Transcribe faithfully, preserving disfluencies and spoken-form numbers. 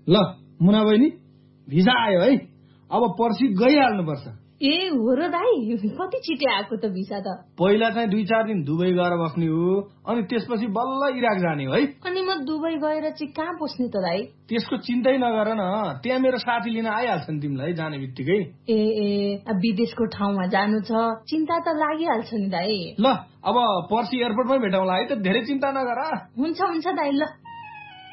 ल मुना बहिनी भिजा आयो है, अब पर्सि गइहाल्नुपर्छ। ए हो र दाइ, कति छिटो आएको त भिसा त। पहिला चाहिँ दुई चार दिन दुबई गएर बस्ने हो, अनि त्यसपछि बल्ल इराक जाने हो है। अनि म दुबई गएर चाहिँ कहाँ बस्ने त दाइ? त्यसको चिन्तै नगर न, त्यहाँ मेरो साथी लिन आइहाल्छन् तिमीलाई जाने बित्तिकै। ए ए विदेशको ठाउँमा जानु छ, चिन्ता त लागिहाल्छ नि दाइ। ल अब पर्सि एयरपोर्टमै भेटौँला है त, धेरै चिन्ता नगर। हुन्छ हुन्छ दाइ, ल